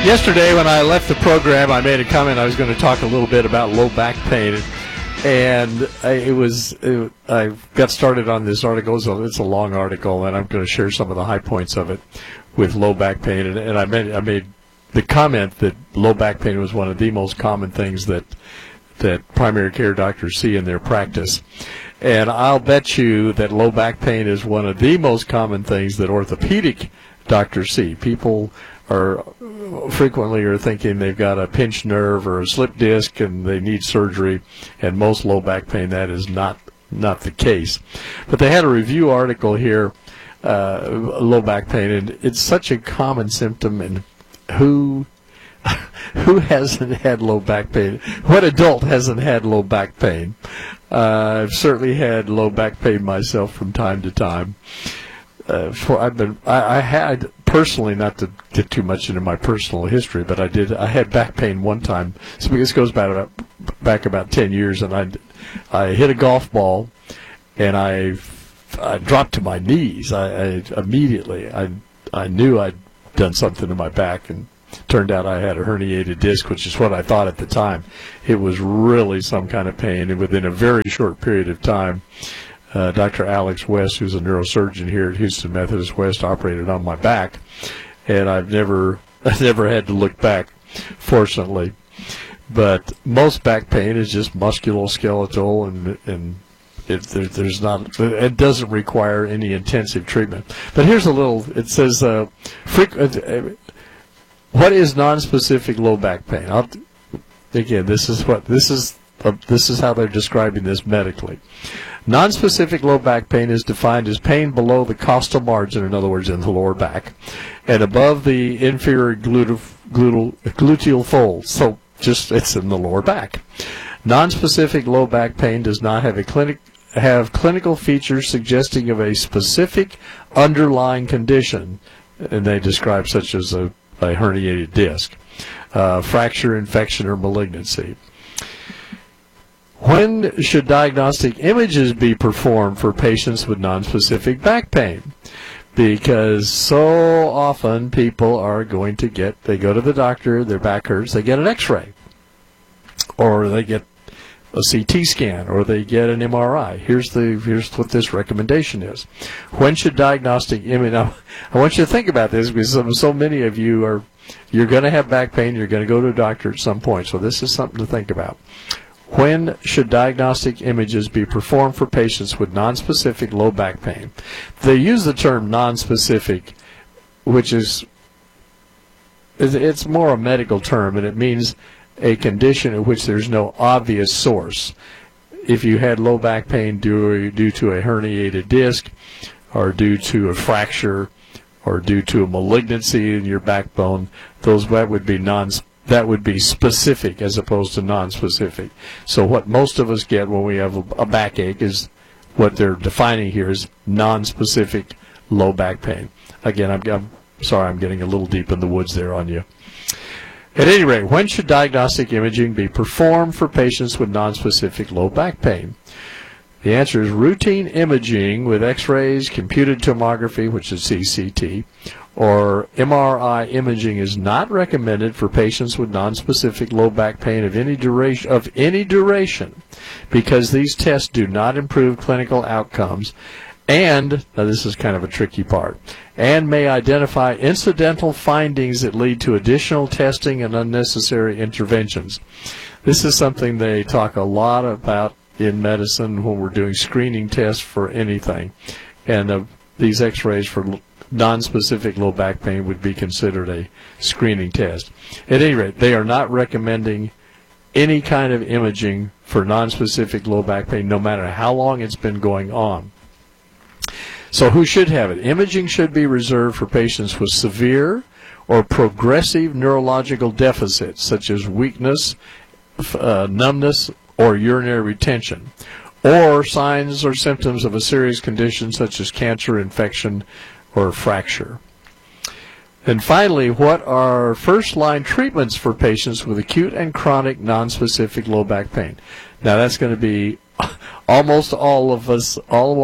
Yesterday, when I left the program, I made a comment. I was going to talk a little bit about low back pain, and I got started on this article. It's a long article, and I'm going to share some of the high points of it with low back pain. And I made the comment that low back pain was one of the most common things that primary care doctors see in their practice. And I'll bet you that low back pain is one of the most common things that orthopedic doctors see. People are frequently thinking they've got a pinched nerve or a slipped disc and they need surgery, and most low back pain, that is not the case. But they had a review article here, low back pain, and it's such a common symptom, and who hasn't had low back pain? What adult hasn't had low back pain? I've certainly had low back pain myself from time to time. I had personally, not to get too much into my personal history, but I had back pain one time. So this goes back about 10 years, and I hit a golf ball, and I dropped to my knees. I immediately knew I'd done something to my back, and turned out I had a herniated disc, which is what I thought at the time. It was really some kind of pain, and within a very short period of time, Dr. Alex West, who's a neurosurgeon here at Houston Methodist West, operated on my back, and I've never had to look back, fortunately. But most back pain is just musculoskeletal, and it doesn't require any intensive treatment. But here's a little. It says, what is nonspecific low back pain? Again, this is how they're describing this medically. Nonspecific low back pain is defined as pain below the costal margin, in other words, in the lower back, and above the inferior gluteal fold. So it's in the lower back. Nonspecific low back pain does not have clinical features suggesting of a specific underlying condition, and they describe such as a herniated disc, fracture, infection, or malignancy. When should diagnostic images be performed for patients with nonspecific back pain? Because so often people are going to they go to the doctor, their back hurts, they get an x-ray, or they get a CT scan, or they get an MRI. Here's what this recommendation is. When should diagnostic image? Now, I want you to think about this, because so many of you're going to have back pain. You're going to go to a doctor at some point. So this is something to think about. When should diagnostic images be performed for patients with nonspecific low back pain? They use the term nonspecific, which it's more a medical term, and it means a condition in which there's no obvious source. If you had low back pain due to a herniated disc, or due to a fracture, or due to a malignancy in your backbone, that would be specific as opposed to nonspecific. So what most of us get when we have a backache is what they're defining here is nonspecific low back pain. Again, I'm sorry, I'm getting a little deep in the woods there on you. At any rate, when should diagnostic imaging be performed for patients with nonspecific low back pain? The answer is routine imaging with x-rays, computed tomography, which is CCT, or MRI imaging is not recommended for patients with nonspecific low back pain of any duration, because these tests do not improve clinical outcomes, and, now this is kind of a tricky part, and may identify incidental findings that lead to additional testing and unnecessary interventions. This is something they talk a lot about in medicine when we're doing screening tests for anything, and these x-rays for nonspecific low back pain would be considered a screening test. At any rate, they are not recommending any kind of imaging for nonspecific low back pain, no matter how long it's been going on. So who should have it? Imaging should be reserved for patients with severe or progressive neurological deficits, such as weakness, numbness, or urinary retention, or signs or symptoms of a serious condition such as cancer, infection, or fracture. And finally, what are first-line treatments for patients with acute and chronic nonspecific low back pain? Now that's going to be almost all of us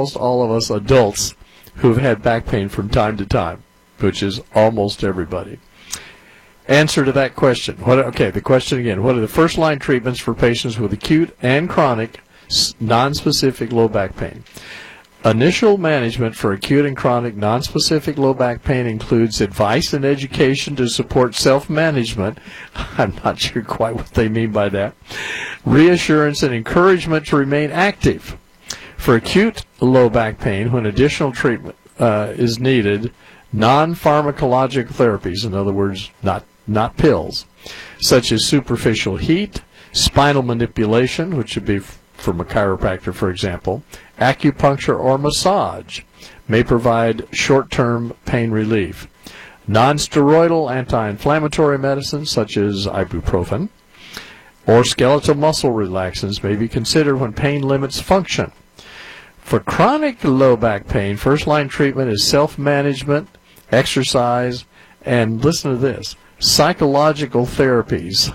adults who've had back pain from time to time, which is almost everybody. answer to that question. The question again, what are the first-line treatments for patients with acute and chronic non-specific low back pain? Initial management for acute and chronic non-specific low back pain includes advice and education to support self-management. I'm not sure quite what they mean by that. Reassurance and encouragement to remain active. For acute low back pain, when additional treatment is needed, non-pharmacologic therapies, in other words, not pills, such as superficial heat, spinal manipulation, which would be from a chiropractor, for example, acupuncture or massage, may provide short-term pain relief. Non-steroidal anti-inflammatory medicines, such as ibuprofen, or skeletal muscle relaxants may be considered when pain limits function. For chronic low back pain, first-line treatment is self-management, exercise, and listen to this, psychological therapies.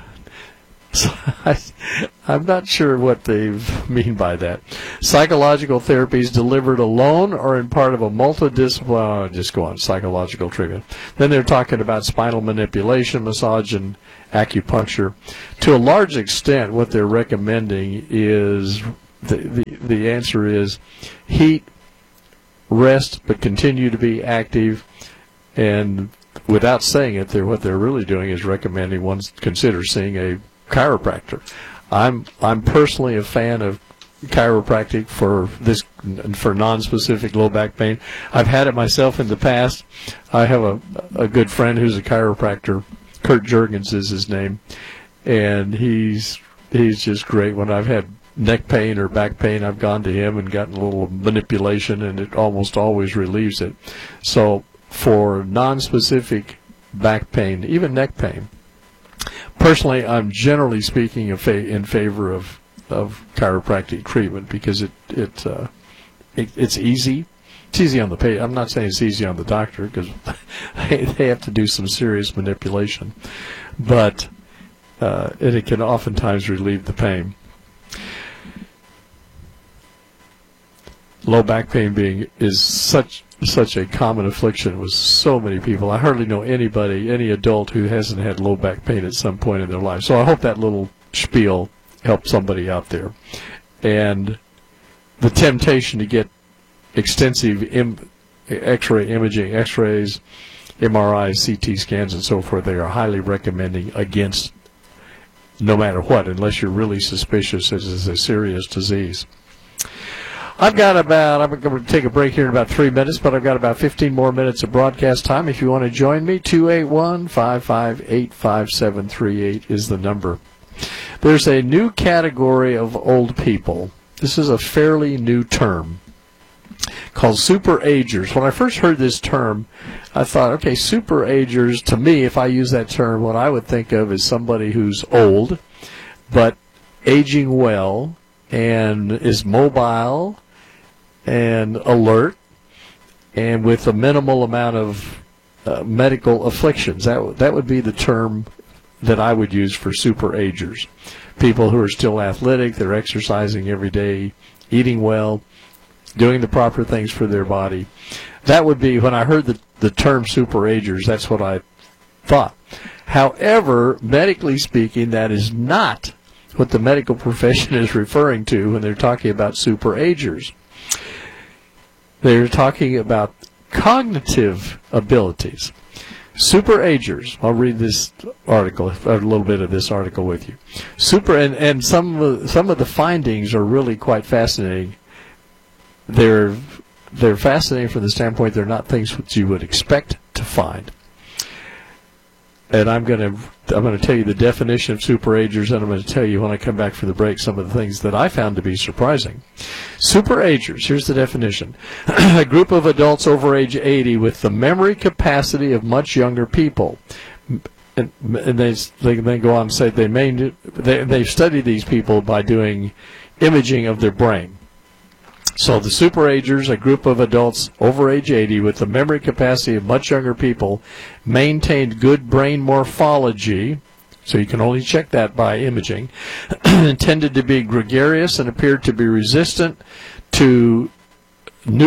I'm not sure what they mean by that. Psychological therapies delivered alone or in part of a multidisciplinary, just go on, psychological treatment. Then they're talking about spinal manipulation, massage, and acupuncture. To a large extent, what they're recommending is, the answer is heat, rest, but continue to be active, and without saying it, what they're really doing is recommending one consider seeing a chiropractor. I'm personally a fan of chiropractic for non-specific low back pain. I've had it myself in the past. I have a good friend who's a chiropractor. Kurt Juergens is his name, and he's just great. When I've had neck pain or back pain, I've gone to him and gotten a little manipulation, and it almost always relieves it. So for non-specific back pain, even neck pain, personally, I'm generally speaking in favor of chiropractic treatment because it's easy. It's easy on the patient. I'm not saying it's easy on the doctor because they have to do some serious manipulation, but it can oftentimes relieve the pain. Low back pain is such a common affliction with so many people. I hardly know any adult who hasn't had low back pain at some point in their life. So I hope that little spiel helped somebody out there. And the temptation to get extensive X-ray imaging, X-rays, MRIs, CT scans, and so forth, they are highly recommending against no matter what, unless you're really suspicious it is a serious disease. I'm going to take a break here in about 3 minutes, but I've got about 15 more minutes of broadcast time. If you want to join me, 281-558-5738 is the number. There's a new category of old people. This is a fairly new term called super-agers. When I first heard this term, I thought, okay, super-agers, to me, if I use that term, what I would think of is somebody who's old, but aging well, and is mobile and alert, and with a minimal amount of medical afflictions. That would be the term that I would use for super-agers. People who are still athletic, they're exercising every day, eating well, doing the proper things for their body. That would be, when I heard the term super-agers, that's what I thought. However, medically speaking, that is not what the medical profession is referring to when they're talking about super-agers. They're talking about cognitive abilities. Super-agers, I'll read this article, a little bit of this article with you. And some of the findings are really quite fascinating. They're fascinating from the standpoint they're not things that you would expect to find. And I'm going to tell you the definition of super-agers, and I'm going to tell you when I come back from the break some of the things that I found to be surprising. Super-agers, here's the definition. A group of adults over age 80 with the memory capacity of much younger people. And they then go on and say they've studied these people by doing imaging of their brain. So the super-agers, a group of adults over age 80 with the memory capacity of much younger people, maintained good brain morphology, so you can only check that by imaging, tended to be gregarious and appeared to be resistant to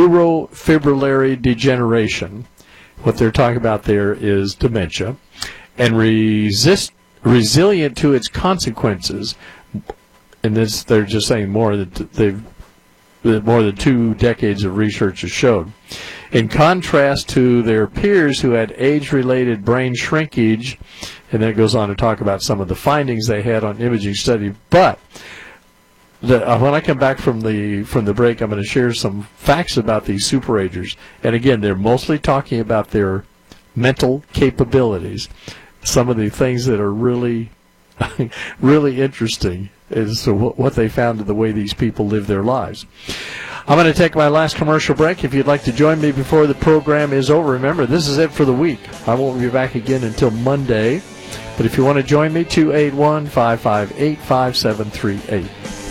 neurofibrillary degeneration. What they're talking about there is dementia. and resilient to its consequences. And this, they're just saying more that more than 2 decades of research has showed. In contrast to their peers who had age-related brain shrinkage, and then it goes on to talk about some of the findings they had on imaging study. But when I come back from the break, I'm going to share some facts about these superagers. And again, they're mostly talking about their mental capabilities. Some of the things that are really, really interesting is what they found in the way these people live their lives. I'm going to take my last commercial break. If you'd like to join me before the program is over, remember, this is it for the week. I won't be back again until Monday. But if you want to join me, 281-558-5738.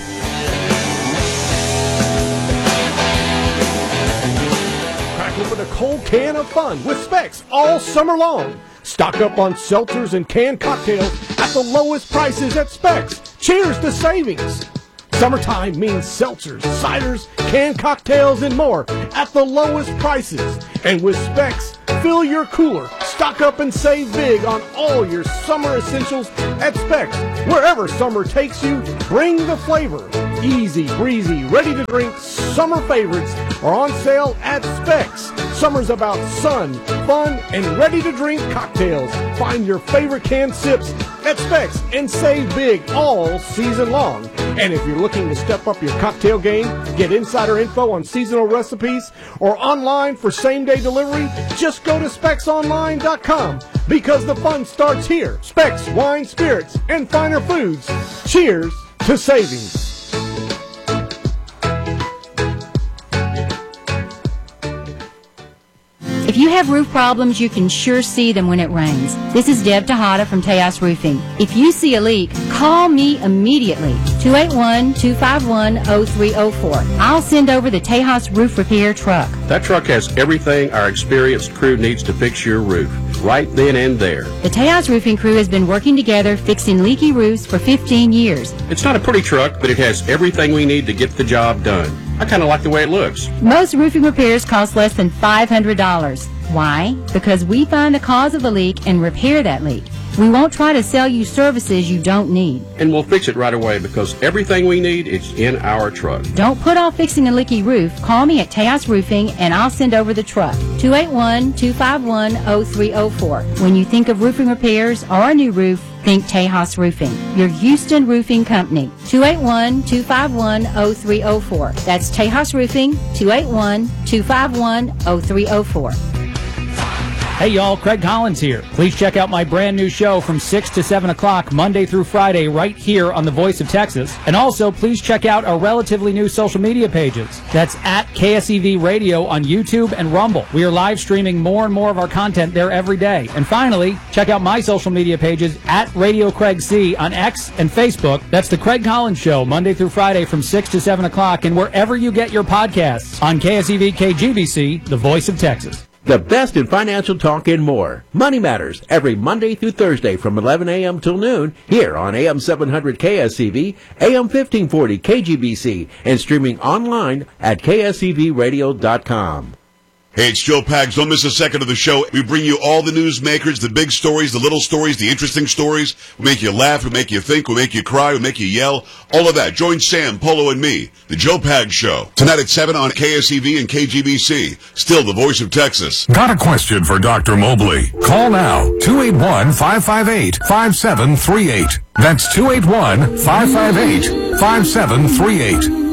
Crack open a cold can of fun with Specs all summer long. Stock up on seltzers and canned cocktails at the lowest prices at Specs. Cheers to savings. Summertime means seltzers, ciders, canned cocktails, and more at the lowest prices. And with Specs, fill your cooler, stock up and save big on all your summer essentials at Specs. Wherever summer takes you, bring the flavor. Easy, breezy, ready to drink summer favorites are on sale at Specs. Summer's about sun, fun, and ready to drink cocktails. Find your favorite canned sips at Specs and save big all season long. And if you're looking to step up your cocktail game, get insider info on seasonal recipes, or online for same-day delivery, just go to SpecsOnline.com, because the fun starts here. Specs, wine, spirits, and finer foods. Cheers to savings. If you have roof problems, you can sure see them when it rains. This is Deb Tejada from Tejas Roofing. If you see a leak, call me immediately, 281-251-0304. I'll send over the Tejas Roof Repair truck. That truck has everything our experienced crew needs to fix your roof, right then and there. The Tejas Roofing crew has been working together fixing leaky roofs for 15 years. It's not a pretty truck, but it has everything we need to get the job done. I kind of like the way it looks. Most roofing repairs cost less than $500. Why? Because we find the cause of the leak and repair that leak. We won't try to sell you services you don't need. And we'll fix it right away, because everything we need is in our truck. Don't put off fixing a leaky roof. Call me at Tejas Roofing and I'll send over the truck. 281-251-0304. When you think of roofing repairs or a new roof, think Tejas Roofing, your Houston roofing company. 281-251-0304. That's Tejas Roofing, 281-251-0304. Hey y'all, Craig Collins here. Please check out my brand new show from 6 to 7 o'clock Monday through Friday right here on The Voice of Texas. And also please check out our relatively new social media pages. That's at KSEV Radio on YouTube and Rumble. We are live streaming more and more of our content there every day. And finally, check out my social media pages at Radio Craig C on X and Facebook. That's The Craig Collins Show Monday through Friday from 6 to 7 o'clock and wherever you get your podcasts on KSEV KGBC, The Voice of Texas. The best in financial talk and more. Money Matters, every Monday through Thursday from 11 a.m. till noon, here on AM 700 KSCV, AM 1540 KGBC, and streaming online at kscvradio.com. Hey, it's Joe Pags. Don't miss a second of the show. We bring you all the newsmakers, the big stories, the little stories, the interesting stories. We make you laugh, we make you think, we make you cry, we make you yell. All of that. Join Sam, Polo, and me, the Joe Pags Show. Tonight at 7 on KSEV and KGBC. Still the voice of Texas. Got a question for Dr. Mobley? Call now, 281-558-5738. That's 281-558-5738.